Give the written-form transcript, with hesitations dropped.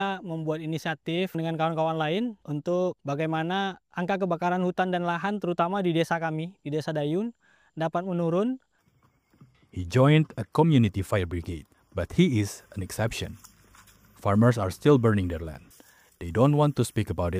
membuat inisiatif dengan kawan-kawan lain untuk bagaimana angka kebakaran hutan dan lahan terutama di desa kami, di Desa Dayun, dapat menurun. He joined a community fire brigade, but he is an exception. Farmers are still burning their land. They don't want to speak about it